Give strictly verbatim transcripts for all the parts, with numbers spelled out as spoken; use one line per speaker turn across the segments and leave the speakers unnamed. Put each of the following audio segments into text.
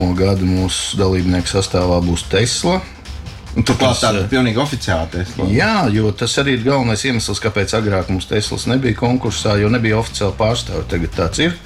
gadu mūsu dalībnieku sastāvā būs Tesla.
Turklāt tāda pilnīgi oficiāla Tesla.
Jā, jo tas arī ir galvenais iemesls, kāpēc agrāk mums Teslas nebija konkursā, jo nebija oficiāli pārstāvi. Tagad tāds ir.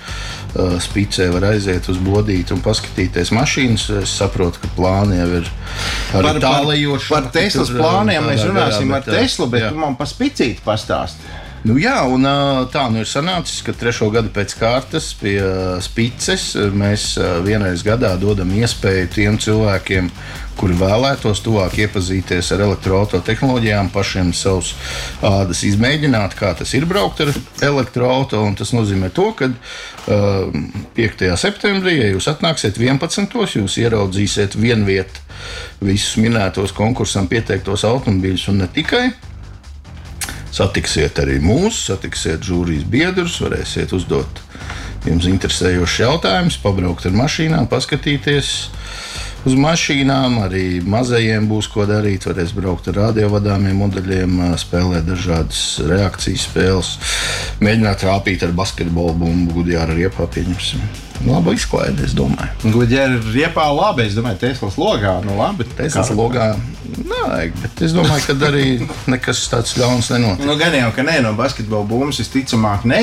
Spicē var aiziet uz bodīti un paskatīties mašīnas. Es saprotu, ka plāni jau ir arī tālējoši.
Par Teslas plāniem mēs runāsim ar Teslu, bet tu man pa Spicīti pastāsti.
Nu jā, un tā nu ir sanācis, ka trešo gadu pēc kārtas pie Spices mēs vienreiz gadā dodam iespēju tiem cilvēkiem, kuri vēlētos tuvāk iepazīties ar elektroautotehnoloģijām, pašiem savus ādas izmēģināt, kā tas ir braukt ar elektroauto. Tas nozīmē to, ka uh, piektajā septembrī, ja jūs atnāksiet vienpadsmitos, jūs ieraudzīsiet vienvietu visus minētos konkursam pieteiktos automobīļus un ne tikai. Satiksiet arī mūs, satiksiet žūrijas biedrus, varēsiet uzdot jums interesējošus jautājumus, pabraukt ar mašīnām, paskatīties uz mašīnām. Arī mazajiem būs ko darīt, varēs braukt ar radiovadāmiem modeļiem, spēlēt dažādas reakcijas spēles, mēģināt rāpīt ar basketbolu bumbu, Gudjāra riepā pieņemsim. Laba izklaide, es domāju.
Gudjāra riepā labi, es domāju, Teslas logā, nu labi.
Teslas logā nevajag, bet es domāju, ka arī nekas tāds ļauns nenotiek.
Nu, gan jau, ka nē, no basketbola bumbas visticamāk ne.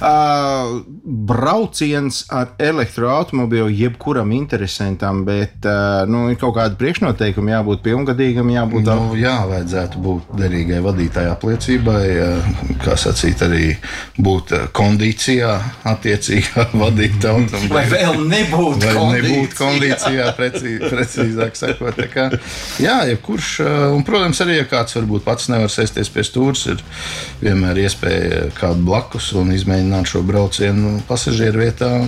Uh, brauciens ar elektroautomobīlu jebkuram interesantam, bet uh, nu, ir kaut kāda priekšnoteikuma, jābūt pilngadīgam, jābūt...
Nu, jā, vajadzētu būt derīgai vadītāja apliecībai, kā sacīt, arī būt kondīcijā attiecīgā vadīt automobilu.
Vai vēl nebūt
Vai
kondīcijā?
nebūt kondīcijā, precī, precīzāk sakot. Tā kā, jā, jebkurš, un, protams, arī, ja kāds varbūt pats nevar sēsties pie stūres, ir vienmēr iespēja kādu blakus un izmēģināt šo braucienu pasažieru vietā un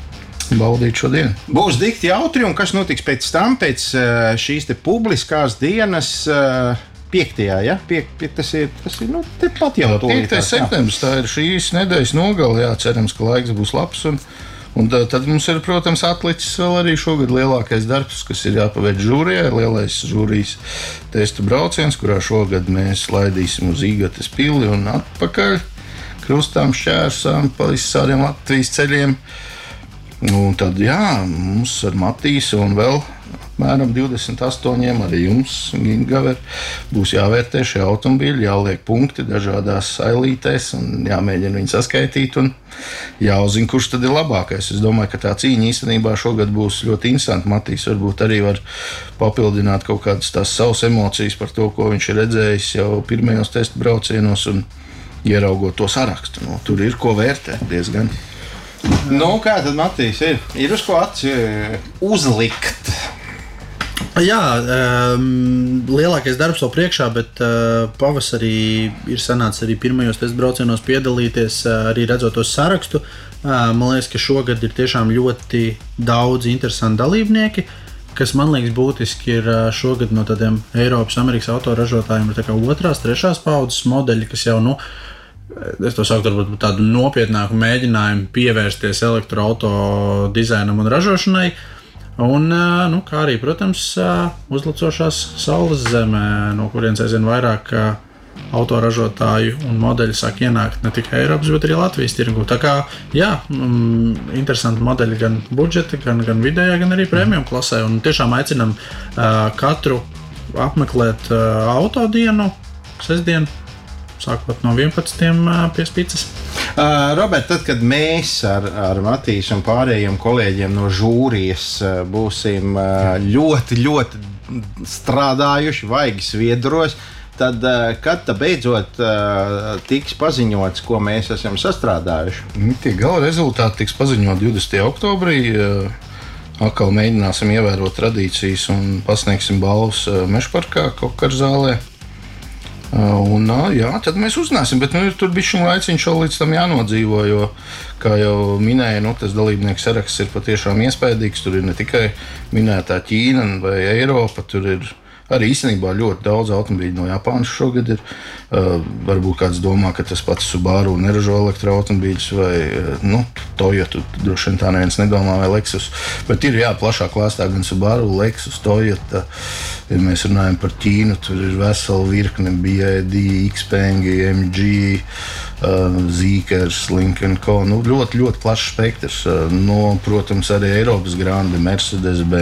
baudīt šo dienu.
Būs dikti jautri, un kas notiks pēc tam, pēc šīs te publiskās dienas piektajā, ja? Pie, pie, tas ir, tas ir, nu, tepat jau tūlītās.
piektais septembris, tā ir šīs nedēļas nogale, jā, cerams, ka laiks būs labs, un Un tad mums ir, protams, atlicis vēl arī šogad lielākais darbs, kas ir jāpaveic žūrijai, lielais žūrijas testu brauciens, kurā šogad mēs laidīsim uz Īgates pili un atpakaļ krustām, šķērsām, pa visādiem Latvijas ceļiem. Un tad, jā, mums ar Matīsu un vēl apmēram divdesmit astoņiem arī jums, Gingaver, būs jāvērtē šie automobīļi, jāliek punkti dažādās ailītēs un jāmēģina viņu saskaitīt un jāuzzina, kurš tad ir labākais. Es domāju, ka tā cīņa īstenībā šogad būs ļoti interesanta. Matīs varbūt arī var papildināt kaut kādas tās savas emocijas par to, ko viņš ir redzējis jau pirmajos testu braucienos un ieraugot to sarakstu. Nu, tur ir ko vērtēt diezgan.
Nu, kā tad, Matīs, ir? Ir uz ko aci uzlikt?
Jā, um, lielākais darbs vēl priekšā, bet uh, pavasarī ir sanācis arī pirmajos testu braucienos piedalīties, uh, arī redzot to sarakstu. Uh, man liekas, ka šogad ir tiešām ļoti daudz interesanti dalībnieki, kas man liekas būtiski ir uh, šogad no tādiem Eiropas, Amerikas autoražotājiem ir tā kā otrās, trešās paudzes modeļi, kas jau, nu, es to saucu varbūt tādu nopietnāku mēģinājumu pievērsties elektroauto dizainam un ražošanai. Un, nu, kā arī, protams, uzlicošās saules zemē, no kurienes aizvien vairāk autoražotāju un modeļi sāk ienākt ne tikai Eiropas, bet arī Latvijas tirgu. Tā kā, jā, mm, interesanti modeļi gan budžeta, gan, gan vidējā, gan arī premium klasē. Un tiešām aicinam uh, katru apmeklēt uh, autodienu sestdienu, sākot no vienpadsmitiem pie Spicas.
Uh, Robert, tad, kad mēs ar, ar Matīsu un pārējiem kolēģiem no žūrijas uh, būsim uh, ļoti, ļoti strādājuši, vaigi sviedros, tad, uh, kad tā beidzot uh, tiks paziņots, ko mēs esam sastrādājuši?
Tie gala rezultāti tiks paziņot divdesmitajā oktobrī. Atkal mēģināsim ievērot tradīcijas un pasniegsim balvas Mežparkā, Kokarzālē. Un, jā, tad mēs uzzināsim, bet nu, tur bišķiņ laiciņš vēl līdz tam jānodzīvo, jo, kā jau minēju, nu, tas dalībnieku saraksts ir patiešām iespējīgs. Tur ir ne tikai minētā Ķīna vai Eiropa, tur ir arī īstenībā ļoti daudz automobīļu no Japānas šogad ir. Uh, varbūt kāds domā, ka tas pats Subaru neražo elektroautomobīļus vai uh, nu, Toyota, droši vien tā neviens nedomā, vai Lexus. Bet ir, jā, plašāk klāstā gan Subaru, Lexus, Toyota. Ja mēs runājam par Ķīnu, tur ir vesela virkne B Y D, Xpeng, M G, Zīkers, Lincoln Co. Nu, ļoti, ļoti plašs spektrs. No, protams, arī Eiropas grandi, Mercedes,